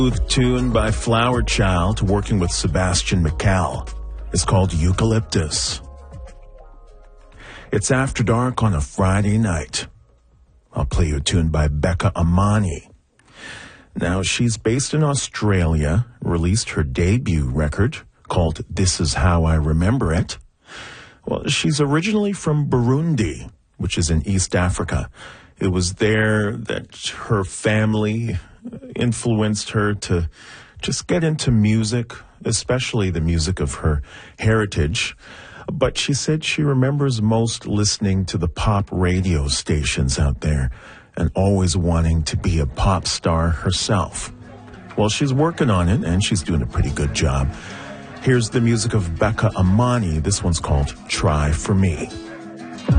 Smooth tune by Flower Child working with Sebastian McCall. It's called Eucalyptus. It's after dark on a Friday night. I'll play you a tune by Becca Amani. Now, she's based in Australia, released her debut record called This Is How I Remember It. Well, she's originally from Burundi, which is in East Africa. It was there that her family influenced her to just get into music, especially the music of her heritage. But she said she remembers most listening to the pop radio stations out there and always wanting to be a pop star herself. Well, she's working on it, and she's doing a pretty good job. Here's the music of Becca Amani. This one's called Try For Me.